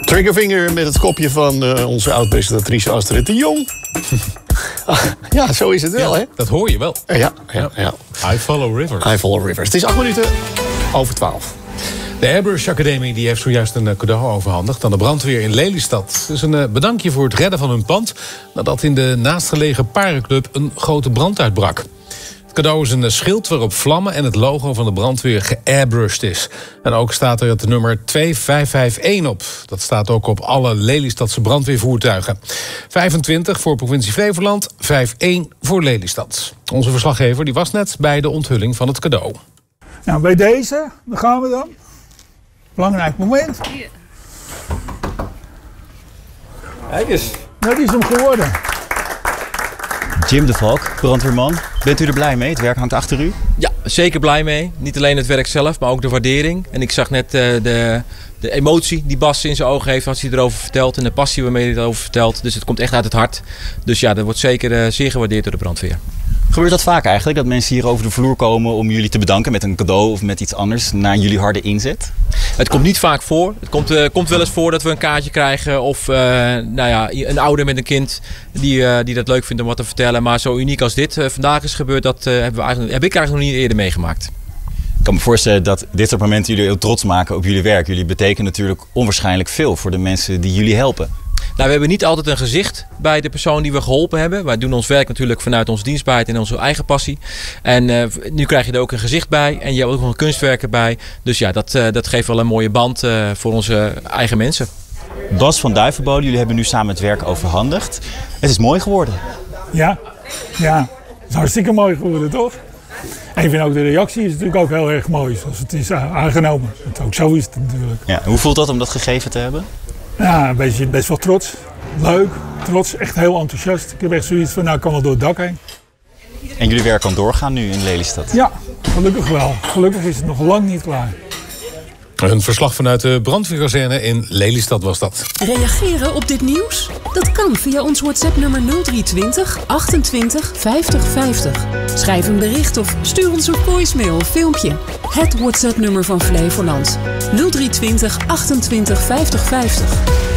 Triggerfinger met het kopje van onze oud-presentatrice Astrid de Jong. Ja, zo is het wel, hè? Dat hoor je wel. Ja. I follow rivers. Het is 12:08. De Airbrush Academie die heeft zojuist een cadeau overhandigd aan de brandweer in Lelystad. Het is een bedankje voor het redden van hun pand nadat in de naastgelegen parenclub een grote brand uitbrak. Het cadeau is een schild waarop vlammen en het logo van de brandweer geairbrushed is. En ook staat er het nummer 2551 op. Dat staat ook op alle Lelystadse brandweervoertuigen. 25 voor provincie Flevoland, 51 voor Lelystad. Onze verslaggever die was net bij de onthulling van het cadeau. Nou, bij deze, daar gaan we dan. Belangrijk moment. Kijk eens. Dat is hem geworden. Jim de Valk, brandweerman. Bent u er blij mee? Het werk hangt achter u? Ja, zeker blij mee. Niet alleen het werk zelf, maar ook de waardering. En ik zag net de emotie die Bas in zijn ogen heeft als hij erover vertelt. En de passie waarmee hij erover vertelt. Dus het komt echt uit het hart. Dus ja, dat wordt zeker zeer gewaardeerd door de brandweer. Gebeurt dat vaak eigenlijk? Dat mensen hier over de vloer komen om jullie te bedanken met een cadeau of met iets anders naar jullie harde inzet? Het komt niet vaak voor. Het komt wel eens voor dat we een kaartje krijgen of een ouder met een kind die dat leuk vindt om wat te vertellen. Maar zo uniek als dit vandaag is gebeurd, dat heb ik eigenlijk nog niet eerder meegemaakt. Ik kan me voorstellen dat dit soort momenten jullie heel trots maken op jullie werk. Jullie betekenen natuurlijk onwaarschijnlijk veel voor de mensen die jullie helpen. Nou, we hebben niet altijd een gezicht bij de persoon die we geholpen hebben. Wij doen ons werk natuurlijk vanuit onze dienstbaarheid en onze eigen passie. En nu krijg je er ook een gezicht bij en je hebt ook nog een kunstwerk erbij. Dus ja, dat geeft wel een mooie band voor onze eigen mensen. Bas van Duivenbode, jullie hebben nu samen het werk overhandigd. Het is mooi geworden. Ja, het is hartstikke mooi geworden, toch? En ik vind ook de reactie is natuurlijk ook heel erg mooi, zoals het is aangenomen. Het ook zo is het natuurlijk. Ja, hoe voelt dat om dat gegeven te hebben? Ja, best wel trots. Leuk, trots, echt heel enthousiast. Ik heb echt zoiets van, ik kan wel door het dak heen. En jullie werk kan doorgaan nu in Lelystad? Ja, gelukkig wel. Gelukkig is het nog lang niet klaar. Een verslag vanuit de brandweerkazerne in Lelystad was dat. Reageren op dit nieuws? Dat kan via ons WhatsApp-nummer 0320 28 50 50. Schrijf een bericht of stuur ons een voicemail of filmpje. Het WhatsApp-nummer van Flevoland. 0320 28 50 50.